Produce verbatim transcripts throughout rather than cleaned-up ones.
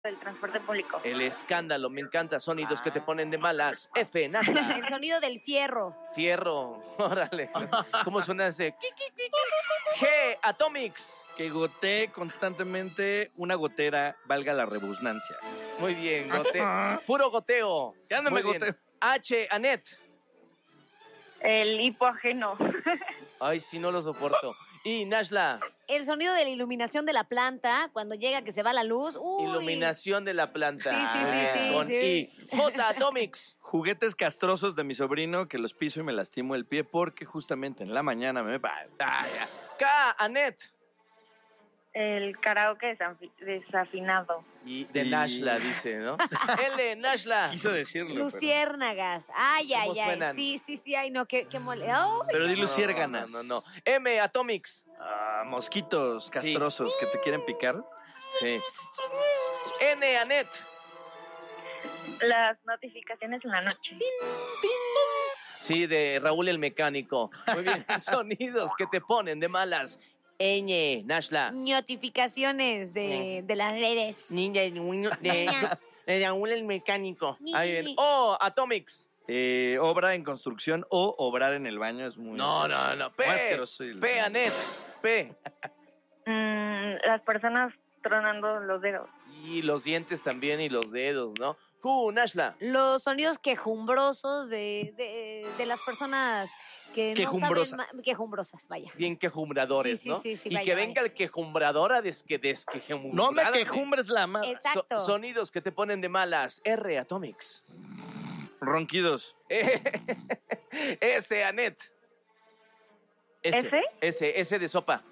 del transporte público. El escándalo, me encanta. Sonidos que te ponen de malas. F, Nashla. El sonido del fierro. Fierro, órale. ¿Cómo suena ese? G, Atomics. Que gotee constantemente una gotera, valga la rebusnancia. Muy bien, goteo. Puro goteo. Ya no me Muy bien. goteo. H, Anet. El hipo ajeno. Ay, sí, no lo soporto. Y Nashla. El sonido de la iluminación de la planta cuando llega que se va la luz. Uy. Iluminación de la planta. Sí, sí, sí, sí, Con sí. I. J, Atomics. Juguetes castrosos de mi sobrino que los piso y me lastimo el pie porque justamente en la mañana me... Ah, ya. K, Anet. El karaoke desafi- desafinado. Y de Y- Nashla, dice, ¿no? L, Nashla. Quiso decirlo. Luciérnagas. Ay, ay, ¿Cómo ay. suenan? Sí, sí, sí. Ay, no, qué, qué mole. Ay, Pero, pero di No, luciérganas. No, no, no. M, Atomics. Ah, mosquitos castrosos que te quieren picar. Sí. N, Anet. Las notificaciones en la noche. Sí, de Raúl el Mecánico. Muy bien. Sonidos que te ponen de malas. Ñ, Nashla. notificaciones de, de las redes. Niña, de, de Raúl el Mecánico. Ahí bien. Ni- O, Atomics. Eh, obra en construcción o obrar en el baño es muy No, no, asqueroso. no. Muy P, asqueroso y- P, Anet. P. Mm, las personas tronando los dedos. Y los dientes también y los dedos, ¿no? Q, Nashla. Los sonidos quejumbrosos de, de, de las personas que Quejumbrosas. no saben... ma- Quejumbrosas, vaya. Bien quejumbradores, Sí, sí, ¿no? sí, sí, y vaya, que vaya. venga el quejumbrador a des que desquejumbrar. No me quejumbres la madre. Exacto. So- sonidos que te ponen de malas. R, Atomics. Ronquidos. S, Anet. S. ¿F? S, S de sopa.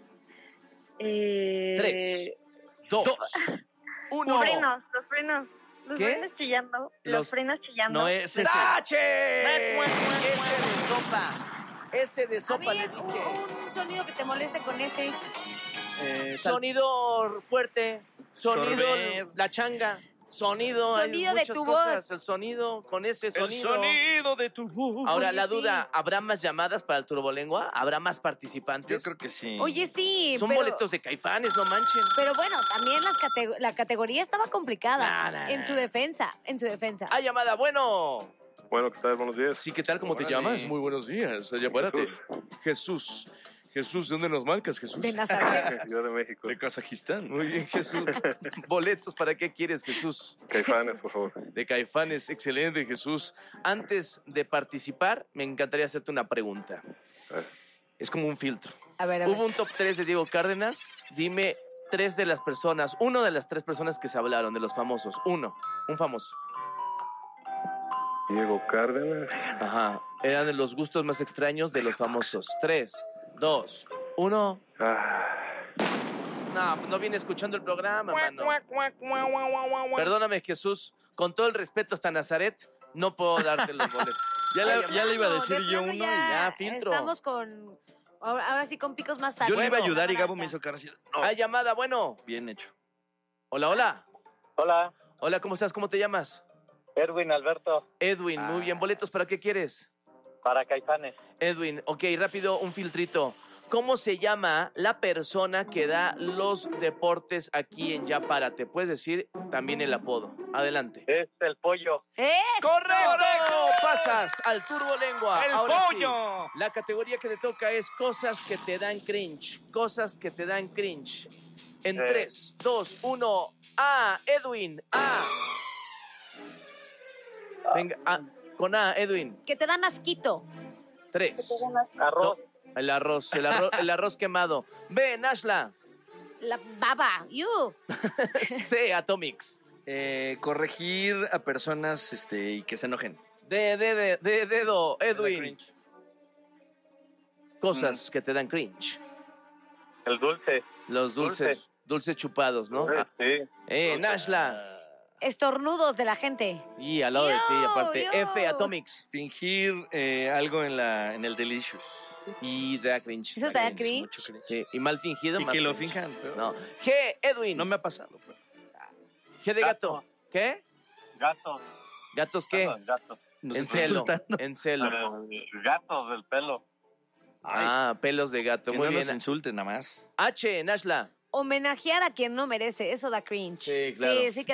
Eh, Tres, dos, uno. Frenos, los frenos. Los ¿Qué? frenos chillando. Los, Los- frenos chillando. No es ese. ¡Tache! S de sopa. S de A sopa, ver, le un, dije. un sonido que te moleste con ese. Eh, sal- Sonido fuerte. Sonido, Sorber. la changa. Sonido. hay Sonido de muchas tu cosas. voz. El sonido, con ese El sonido. sonido de tu voz. Ahora, Oye, la sí. duda, ¿habrá más llamadas para el Turbolengua? ¿Habrá más Yo participantes? creo que sí. Oye, sí. Son pero, boletos de Caifanes, no manchen. Pero bueno, también las categ- la categoría estaba complicada. Nah, nah, en nah. su defensa, en su defensa. ¡Ah, llamada! Bueno. Bueno, ¿qué tal? Buenos días. Sí, ¿qué tal? ¿Cómo te Órale. llamas? Muy buenos días. Oye, párate. Jesús. Jesús, ¿de dónde nos marcas, Jesús? De Nazaret. Ciudad de México. De Kazajistán. Muy bien, Jesús. Boletos, ¿para qué quieres, Jesús? Caifanes, por favor. De Caifanes, excelente, Jesús. Antes de participar, me encantaría hacerte una pregunta. A ver. Es como un filtro. A ver, a ver. Hubo un top tres de Diego Cárdenas. Dime tres de las personas, uno de las tres personas que se hablaron, de los famosos. Uno, un famoso. Diego Cárdenas. Ajá. Eran de los gustos más extraños de los famosos. Tres, dos, uno. Ah, No, no viene escuchando el programa, mano. Perdóname, Jesús. Con todo el respeto hasta Nazaret, no puedo darte los boletos. Ya, Ay, le, ya le iba a No, decir de yo plano uno. ya y- ya, filtro. Estamos con... Ahora, ahora sí con picos más altos. Yo le iba a Bueno, ayudar y cámara Gabo me alta. hizo cara así. No, Ah, llamada, bueno. bien hecho. Hola, hola. Hola, Hola, ¿cómo estás? ¿Cómo te llamas? Erwin Alberto, Edwin, muy bien. ¿Boletos para qué quieres? para Caifanes. Edwin, ok, rápido, un filtrito. ¿Cómo se llama la persona que da los deportes aquí en Ya Párate? Puedes decir también el apodo. Adelante. Es el pollo. ¡Eso! ¡Correcto! Pasas al Turbolengua. ¡El Ahora sí, pollo! la categoría que te toca es cosas que te dan cringe. Cosas que te dan cringe. En Eh. tres, dos, uno. A, Edwin. A. Venga, A, con A, Edwin. Que te dan asquito. Tres. Arroz. No, el arroz, el arroz, el arroz quemado. B, Nashla. La baba. You. C, Atomics. Eh, corregir a personas este, y que se enojen. D, D, D, D, dedo, Me da Edwin. cringe. Cosas que te dan cringe. El dulce. Los dulces, Dulce. dulces chupados, ¿no? Ah, Sí. Eh, Nashla. Estornudos de la gente. Y al lado de ti, Yo, aparte. yo. F, Atomics. Fingir eh, algo en, la, en el Delicious. Y da cringe. ¿Eso te da Cringe, cringe? mucho cringe. Sí, y mal fingido. Y más que lo cringe. finjan. pero- No. G, Edwin. No me ha pasado. pero- G de gato. Gato. ¿Qué? Gatos. ¿Gatos qué? Perdón, gatos. Nos En está celo. insultando. En celo. Eh, gatos del pelo. Ay, Ah, pelos de gato. que Muy no bien. nos insulten nada más. H, Nashla. homenajear a quien no merece, eso da cringe. Sí, claro. Sí, sí que